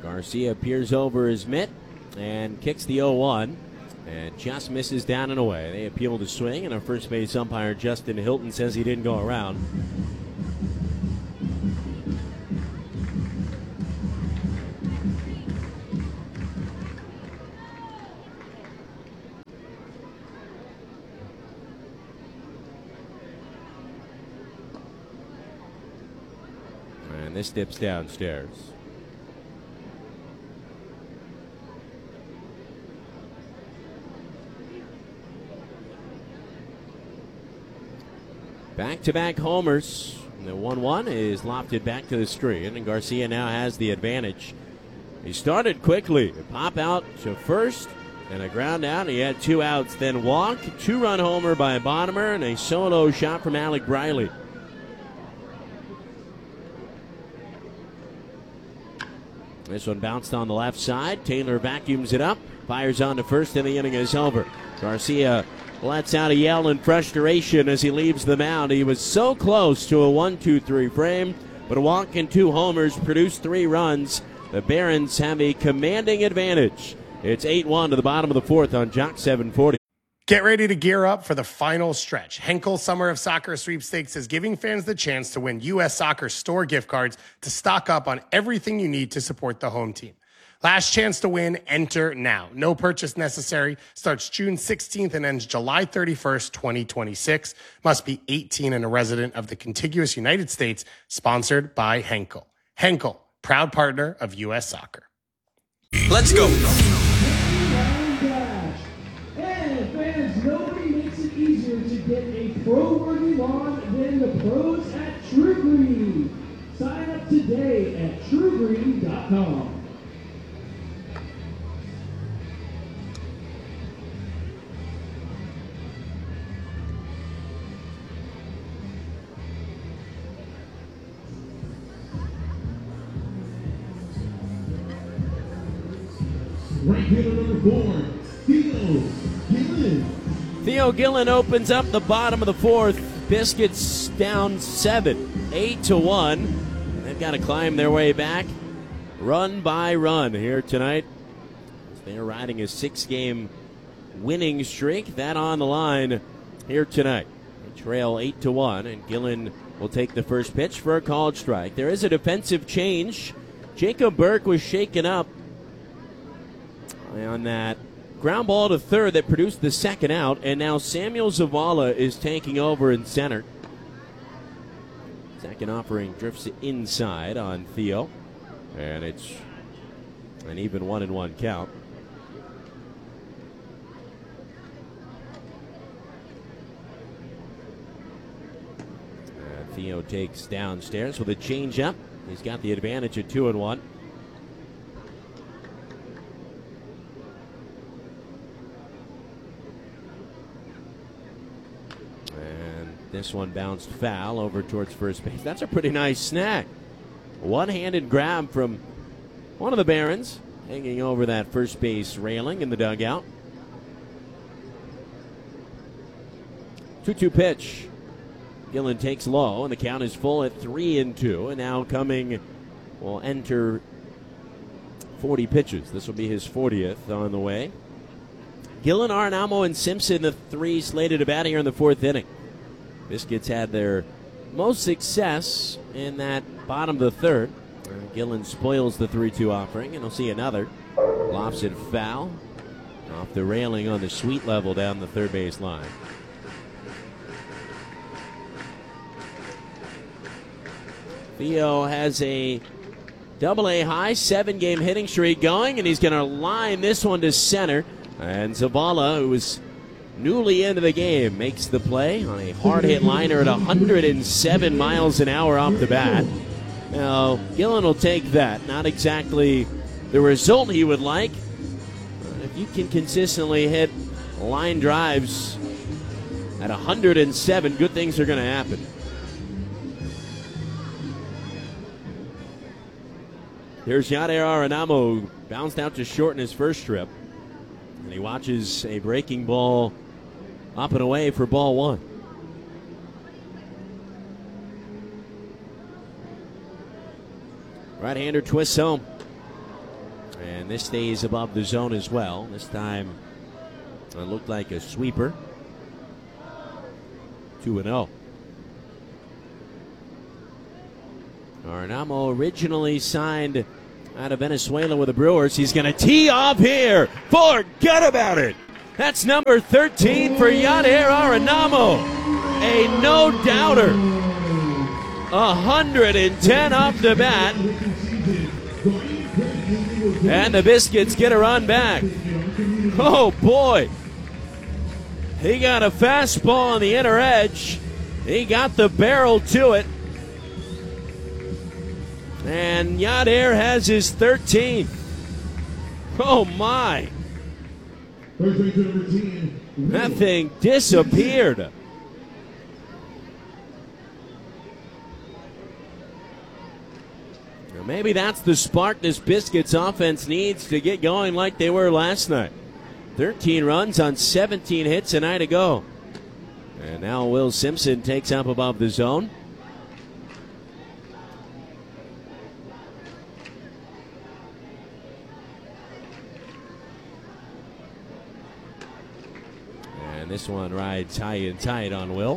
Garcia peers over his mitt and kicks the 0-1 and just misses down and away. They appeal to swing, and our first base umpire Justin Hilton says he didn't go around. And this dips downstairs. Back-to-back homers. The 1-1 is lofted back to the screen, and Garcia now has the advantage. He started quickly. A pop out to first, and a ground out. He had 2 outs, then walk, 2-run homer by Bottomer, and a solo shot from Alec Briley. This one bounced on the left side. Taylor vacuums it up, fires on to first, and the inning is over. Garcia lets out a yell in frustration as he leaves the mound. He was so close to a 1-2-3 frame, but a walk and 2 homers produced 3 runs. The Barons have a commanding advantage. It's 8-1 to the bottom of the 4th on Jock 740. Get ready to gear up for the final stretch. Henkel Summer of Soccer Sweepstakes is giving fans the chance to win U.S. Soccer store gift cards to stock up on everything you need to support the home team. Last chance to win, enter now. No purchase necessary. Starts June 16th and ends July 31st, 2026. Must be 18 and a resident of the contiguous United States. Sponsored by Henkel. Henkel, proud partner of U.S. Soccer. Let's go. And fans, nobody makes it easier to get a pro-worthy lawn than the pros at True Green. Sign up today at truegreen.com. Right hitter number 4, Theo Gillen. Theo Gillen opens up the bottom of the 4th. Biscuits down 7, 8-1. They've got to climb their way back, run by run here tonight. They're riding a 6-game winning streak. That on the line here tonight. They trail 8-1, and Gillen will take the first pitch for a called strike. There is a defensive change. Jacob Burke was shaken up on that ground ball to third that produced the second out, and now Samuel Zavala is taking over in center. Second offering drifts inside on Theo, and it's an even 1-1 count. Theo takes downstairs with a changeup. He's got the advantage at 2-1. This one bounced foul over towards first base. That's a pretty nice snag. One-handed grab from one of the Barons, hanging over that first base railing in the dugout. 2-2 pitch. Gillen takes low, and the count is full at 3-2. And now coming will enter 40 pitches. This will be his 40th on the way. Gillen, Arenamo, and Simpson, the 3 slated to bat here in the 4th inning. Biscuits had their most success in that bottom of the 3rd. Gillen spoils the 3-2 offering, and we'll see another. Lofts it foul off the railing on the sweet level down the third base line. Theo has a Double-A high 7-game hitting streak going, and he's going to line this one to center. And Zavala, who was newly into the game, makes the play on a hard-hit liner at 107 miles an hour off the bat. Now, Gillen will take that. Not exactly the result he would like. But if you can consistently hit line drives at 107, good things are going to happen. Here's Yadier Arenamo, who bounced out to short in his first trip. And he watches a breaking ball up and away for ball 1. Right-hander twists home. And this stays above the zone as well. This time it looked like a sweeper. 2-0. Arenamo originally signed out of Venezuela with the Brewers. He's going to tee off here. Forget about it. That's number 13 for Yadier Arenamo. A no-doubter. 110 off the bat. And the Biscuits get a run back. Oh, boy. He got a fastball on the inner edge. He got the barrel to it. And Yadier has his 13th. Oh, my. That thing disappeared. Now maybe that's the spark this Biscuits offense needs to get going like they were last night. 13 runs on 17 hits a night ago. And now Will Simpson takes up above the zone. And this one rides high and tight on Will.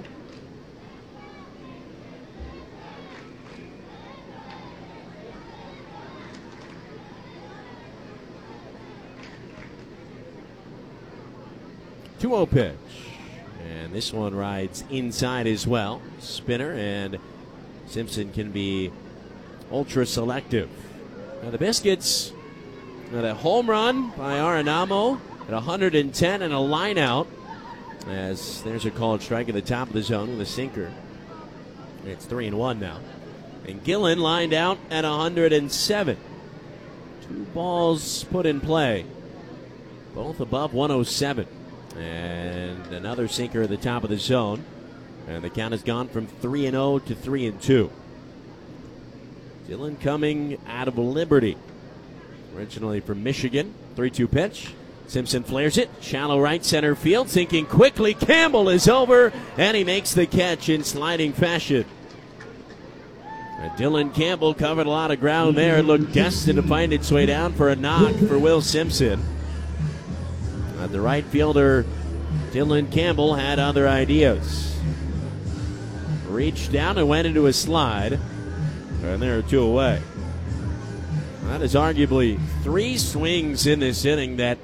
Two-0 pitch. And this one rides inside as well. Spinner, and Simpson can be ultra selective. Now the Biscuits got a home run by Arenamo at 110 and a line out. As there's a called strike at the top of the zone with a sinker. It's 3-1 now. And Gillen lined out at 107. 2 balls put in play. Both above 107. And another sinker at the top of the zone. And the count has gone from 3-0 to 3-2. Gillen coming out of Liberty. Originally from Michigan. 3-2 pitch. Simpson flares it, shallow right center field, sinking quickly. Campbell is over, and he makes the catch in sliding fashion. And Dylan Campbell covered a lot of ground there. It looked destined to find its way down for a knock for Will Simpson. The right fielder, Dylan Campbell, had other ideas. Reached down and went into a slide, and there are 2 away. That is arguably 3 swings in this inning that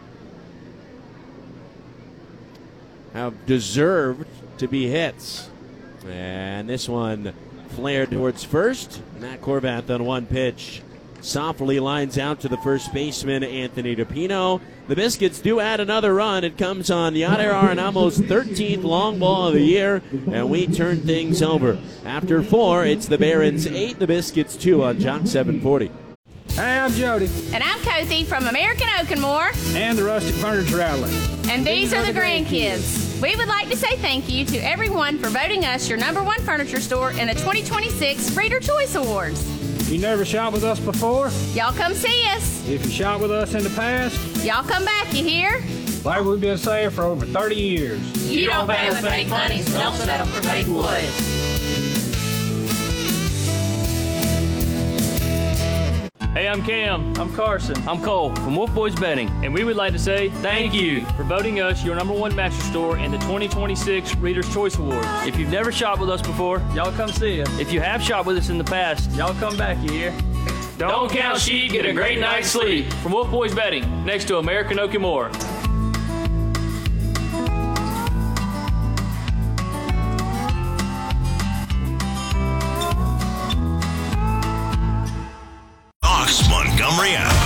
have deserved to be hits. And this one flared towards first. Matt Corvath on one pitch softly lines out to the first baseman, Anthony DePino. The Biscuits do add another run. It comes on Yadier Arenamo's 13th long ball of the year, and we turn things over. After 4, it's the Barons 8, the Biscuits 2 on Jock 740. Hey, I'm Jody. And I'm Cozy from American Oakenmore. And the Rustic Furniture Outlet. And these are the grandkids. We would like to say thank you to everyone for voting us your #1 furniture store in the 2026 Reader Choice Awards. You never shopped with us before? Y'all come see us. If you shopped with us in the past? Y'all come back, you hear? Like we've been saying for over 30 years. You don't pay with fake money, so don't settle for fake wood. Hey, I'm Cam. I'm Carson. I'm Cole from Wolf Boys Betting, and we would like to say thank you for voting us your #1 mattress store in the 2026 Reader's Choice Awards. If you've never shopped with us before, Y'all come see us. if you have shopped with us in the past, Y'all come back, you hear? don't count sheep, get a great night's sleep. From Wolf Boys Betting, next to American Oakenmore. Montgomery App.